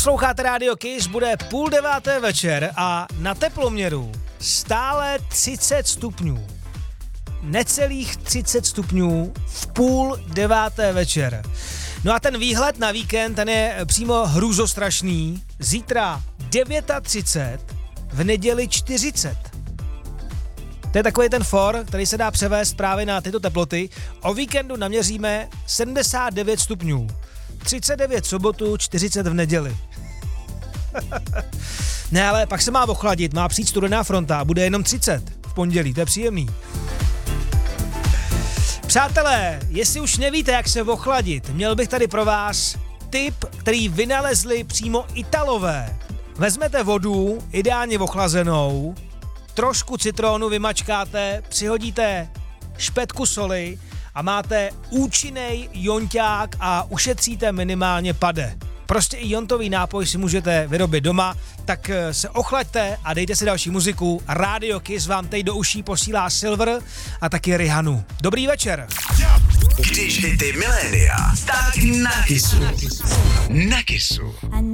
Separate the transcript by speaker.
Speaker 1: Posloucháte Radio Kiss, bude 8:30 večer a na teploměru stále 30 stupňů. Necelých 30 stupňů v 8:30 večer. No a ten výhled na víkend, ten je přímo hrůzostrašný. Zítra 39, v neděli 40. To je takový ten for, který se dá převést právě na tyto teploty. O víkendu naměříme 79 stupňů. 39 v sobotu, 40 v neděli. Ne, ale pak se má ochladit, má přijít studená fronta a bude jenom 30 v pondělí, to je příjemný. Přátelé, jestli už nevíte, jak se ochladit, měl bych tady pro vás tip, který vynalezli přímo Italové. Vezmete vodu, ideálně ochlazenou, trošku citrónu vymačkáte, přihodíte špetku soli a máte účinný jonťák a ušetříte minimálně pade. Prostě i jontový nápoj si můžete vyrobit doma, tak se ochlaďte a dejte si další muziku. Radio Kiss vám teď do uší posílá Silver a taky Rihanu. Dobrý večer.
Speaker 2: Když hity milénia, tak na Kissu. Na Kissu.